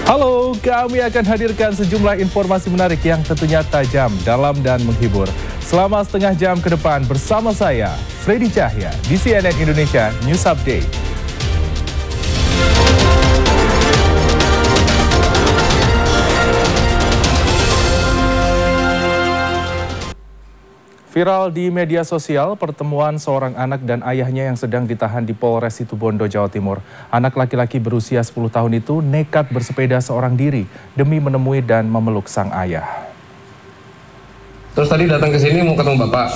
Halo, kami akan hadirkan sejumlah informasi menarik yang tentunya tajam, dalam, dan menghibur. Selama setengah jam ke depan bersama saya, Freddy Cahya, di CNN Indonesia News Update. Viral di media sosial pertemuan seorang anak dan ayahnya yang sedang ditahan di Polres Situbondo, Jawa Timur. Anak laki-laki berusia 10 tahun itu nekat bersepeda seorang diri demi menemui dan memeluk sang ayah. Terus tadi datang ke sini mau ketemu bapak.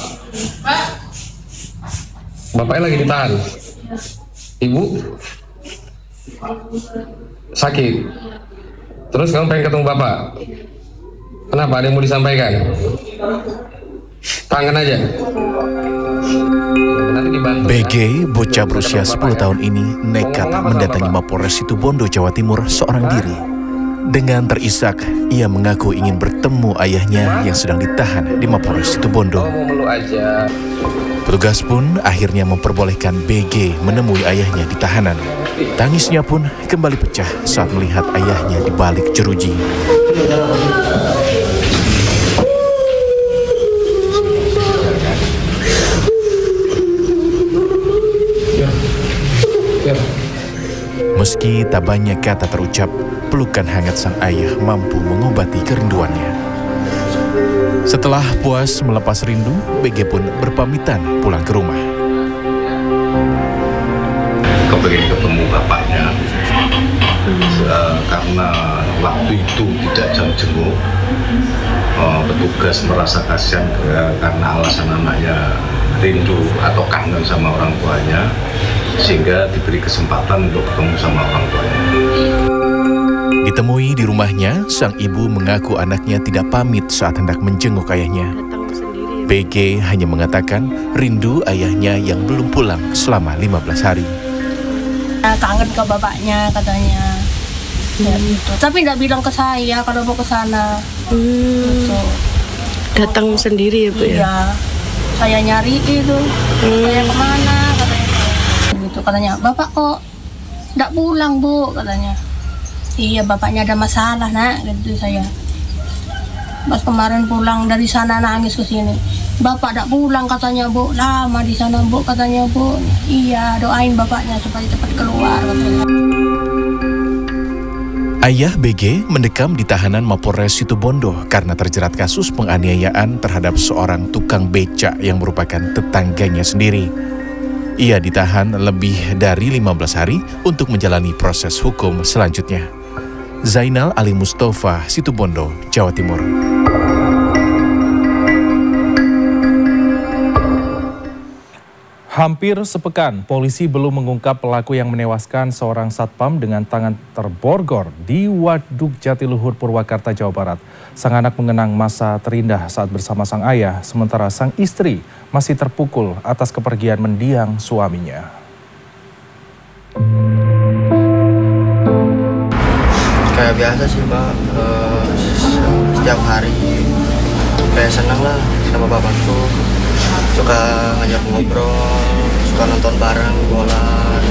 Bapaknya lagi ditahan. Ibu sakit. Terus kamu pengen ketemu bapak. Kenapa? Ada yang mau disampaikan? Tangan aja. BG, bocah berusia 10 tahun ini nekat mendatangi Mapolres Situbondo, Jawa Timur seorang diri. Dengan terisak, ia mengaku ingin bertemu ayahnya yang sedang ditahan di Mapolres Situbondo. Petugas pun akhirnya memperbolehkan BG menemui ayahnya di tahanan. Tangisnya pun kembali pecah saat melihat ayahnya di balik jeruji. Meski tak banyak kata terucap, pelukan hangat sang ayah mampu mengobati kerinduannya. Setelah puas melepas rindu, BG pun berpamitan pulang ke rumah. Kepengen ketemu bapaknya, karena waktu itu tidak jam jenguk. Petugas merasa kasihan karena alasan anaknya rindu atau kangen sama orang tuanya, sehingga diberi kesempatan untuk ketemu sama orang tuanya. Ditemui di rumahnya, sang ibu mengaku anaknya tidak pamit saat hendak menjenguk ayahnya. BG hanya mengatakan rindu ayahnya yang belum pulang selama 15 hari. Kangen ke bapaknya katanya. Ya, gitu. Tapi nggak bilang ke saya kalau mau ke sana. Gitu. Datang sendiri ya Bu ya? Iya. Saya nyari itu. Saya kemana katanya. Gitu katanya. Bapak kok nggak pulang Bu katanya. Iya bapaknya ada masalah nak gitu saya. Pas kemarin pulang dari sana nangis ke sini. Bapak nggak pulang katanya Bu. Lama di sana Bu katanya Bu. Iya doain bapaknya supaya cepat keluar katanya. Ayah BG mendekam di tahanan Mapolres Situbondo karena terjerat kasus penganiayaan terhadap seorang tukang becak yang merupakan tetangganya sendiri. Ia ditahan lebih dari 15 hari untuk menjalani proses hukum selanjutnya. Zainal Ali Mustafa, Situbondo, Jawa Timur. Hampir sepekan, polisi belum mengungkap pelaku yang menewaskan seorang satpam dengan tangan terborgol di Waduk Jatiluhur, Purwakarta, Jawa Barat. Sang anak mengenang masa terindah saat bersama sang ayah, sementara sang istri masih terpukul atas kepergian mendiang suaminya. Kayak biasa sih Pak, setiap hari kayak senang lah sama bapakku. Suka ngajak ngobrol, suka nonton bareng bola.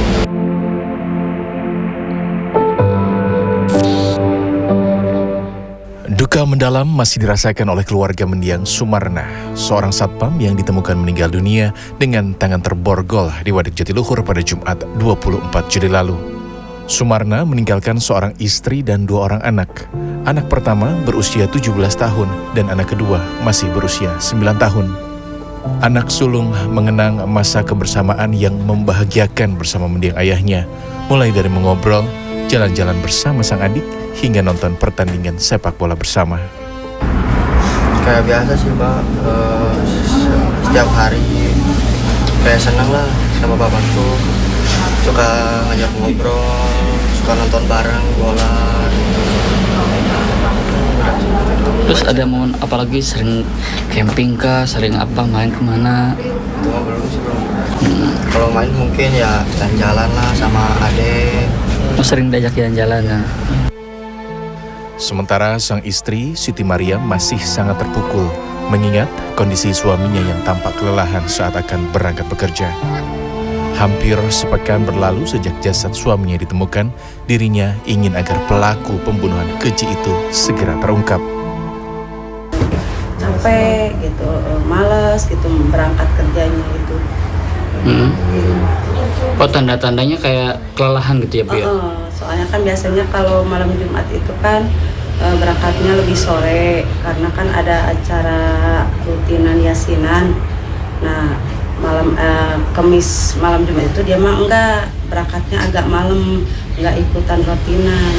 Duka mendalam masih dirasakan oleh keluarga mendiang Sumarna, seorang satpam yang ditemukan meninggal dunia dengan tangan terborgol di Waduk Jatiluhur pada Jumat 24 Juli lalu. Sumarna meninggalkan seorang istri dan 2 orang anak. Anak pertama berusia 17 tahun dan anak kedua masih berusia 9 tahun. Anak sulung mengenang masa kebersamaan yang membahagiakan bersama mendiang ayahnya, mulai dari mengobrol, jalan-jalan bersama sang adik, hingga nonton pertandingan sepak bola bersama. Kayak biasa sih Pak, setiap hari kayak senang lah sama bapakku. Suka ngajak ngobrol, suka nonton bareng bola. Terus ada momen apalagi sering camping kah, sering apa main kemana? Itu mah belum sih belum. Kalau main mungkin ya jalan-jalan lah sama adek. Sering diajak jalan-jalan ya. Sementara sang istri, Siti Mariam, masih sangat terpukul mengingat kondisi suaminya yang tampak kelelahan saat akan berangkat bekerja. Hampir sepekan berlalu sejak jasad suaminya ditemukan, dirinya ingin agar pelaku pembunuhan keji itu segera terungkap. Capek gitu, malas gitu berangkat kerjanya gitu. Oh, tanda-tandanya kayak kelelahan gitu ya Bu ya? Soalnya kan biasanya kalau malam Jumat itu kan berangkatnya lebih sore karena kan ada acara rutinan yasinan. Nah Kamis malam Jumat itu dia mah enggak, berangkatnya agak malam, enggak ikutan rutinan.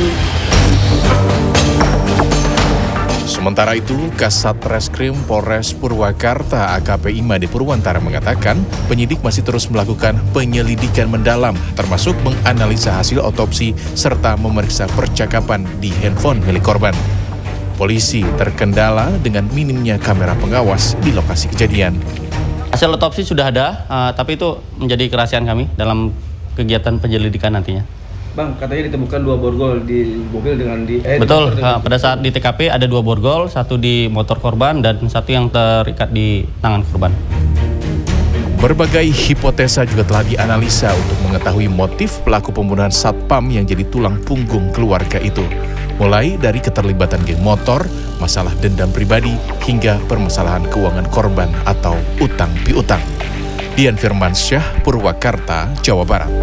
Sementara itu, Kasat Reskrim Polres Purwakarta AKP Imade Purwantara mengatakan penyidik masih terus melakukan penyelidikan mendalam, termasuk menganalisa hasil otopsi serta memeriksa percakapan di handphone milik korban. Polisi terkendala dengan minimnya kamera pengawas di lokasi kejadian. Hasil otopsi sudah ada, tapi itu menjadi kerahasiaan kami dalam kegiatan penyelidikan nantinya. Bang, katanya ditemukan 2 borgol di mobil dengan Betul, pada saat di TKP ada 2 borgol, 1 di motor korban dan 1 yang terikat di tangan korban. Berbagai hipotesa juga telah dianalisa untuk mengetahui motif pelaku pembunuhan satpam yang jadi tulang punggung keluarga itu. Mulai dari keterlibatan geng motor, masalah dendam pribadi, hingga permasalahan keuangan korban atau utang piutang. Dian Firmansyah, Purwakarta, Jawa Barat.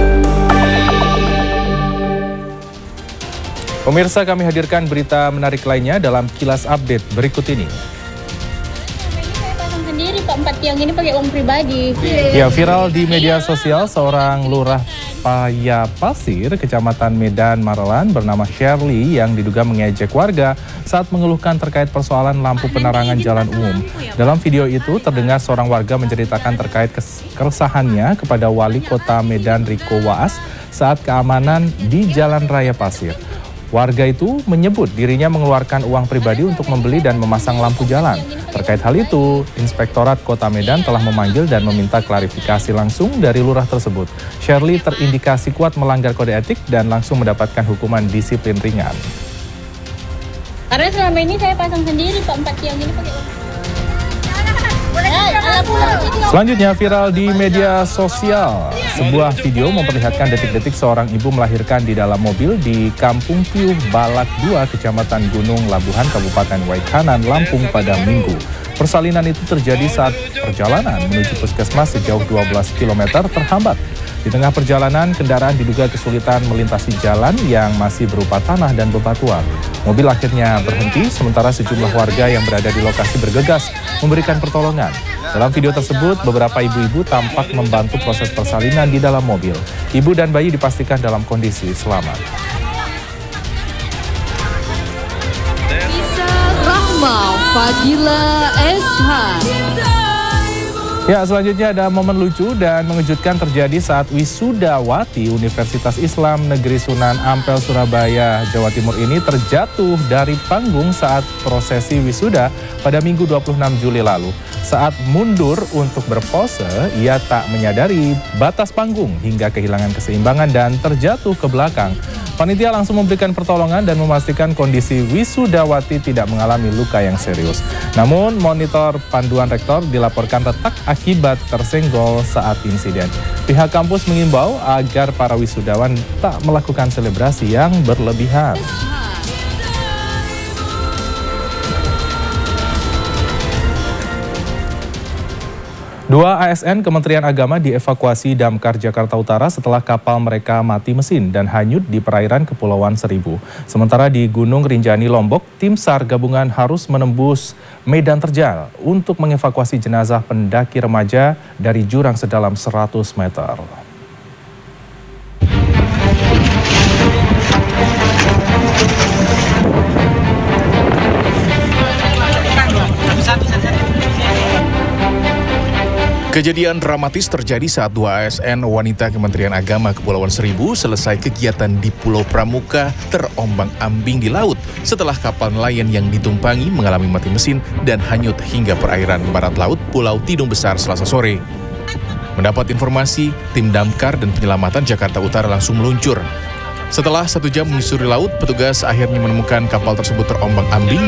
Pemirsa, kami hadirkan berita menarik lainnya dalam Kilas Update berikut ini. Sendiri Pak, 4 tiang ini pakai uang pribadi. Ya, viral di media sosial, seorang lurah Payapasir, Kecamatan Medan Marelan bernama Shirley yang diduga mengejek warga saat mengeluhkan terkait persoalan lampu penerangan jalan umum. Dalam video itu terdengar seorang warga menceritakan terkait keresahannya kepada Wali Kota Medan Riko Waas saat keamanan di Jalan Raya Pasir. Warga itu menyebut dirinya mengeluarkan uang pribadi untuk membeli dan memasang lampu jalan. Terkait hal itu, Inspektorat Kota Medan telah memanggil dan meminta klarifikasi langsung dari lurah tersebut. Shirley terindikasi kuat melanggar kode etik dan langsung mendapatkan hukuman disiplin ringan. Karena selama ini saya pasang sendiri Pak, 4 tiang ini pakai uang. Selanjutnya viral di media sosial. Sebuah video memperlihatkan detik-detik seorang ibu melahirkan di dalam mobil di Kampung Piuh Balak 2, Kecamatan Gunung Labuhan, Kabupaten Waikanan, Lampung pada Minggu. Persalinan itu terjadi saat perjalanan menuju puskesmas sejauh 12 km terhambat. Di tengah perjalanan, kendaraan diduga kesulitan melintasi jalan yang masih berupa tanah dan bebatuan. Mobil akhirnya berhenti, sementara sejumlah warga yang berada di lokasi bergegas memberikan pertolongan. Dalam video tersebut, beberapa ibu-ibu tampak membantu proses persalinan di dalam mobil. Ibu dan bayi dipastikan dalam kondisi selamat. Rahma Fadila SH. Ya, selanjutnya ada momen lucu dan mengejutkan terjadi saat wisudawati Universitas Islam Negeri Sunan Ampel, Surabaya, Jawa Timur ini terjatuh dari panggung saat prosesi wisuda pada Minggu 26 Juli lalu. Saat mundur untuk berpose, ia tak menyadari batas panggung hingga kehilangan keseimbangan dan terjatuh ke belakang. Panitia langsung memberikan pertolongan dan memastikan kondisi wisudawati tidak mengalami luka yang serius. Namun, monitor panduan rektor dilaporkan retak akibat tersenggol saat insiden. Pihak kampus mengimbau agar para wisudawan tak melakukan selebrasi yang berlebihan. Dua ASN Kementerian Agama dievakuasi Damkar Jakarta Utara setelah kapal mereka mati mesin dan hanyut di perairan Kepulauan Seribu. Sementara di Gunung Rinjani, Lombok, tim SAR gabungan harus menembus medan terjal untuk mengevakuasi jenazah pendaki remaja dari jurang sedalam 100 meter. Kejadian dramatis terjadi saat dua ASN wanita Kementerian Agama Kepulauan Seribu selesai kegiatan di Pulau Pramuka terombang-ambing di laut setelah kapal nelayan yang ditumpangi mengalami mati mesin dan hanyut hingga perairan barat laut Pulau Tidung Besar Selasa sore. Mendapat informasi, tim damkar dan penyelamatan Jakarta Utara langsung meluncur. Setelah 1 jam menyusuri laut, petugas akhirnya menemukan kapal tersebut terombang-ambing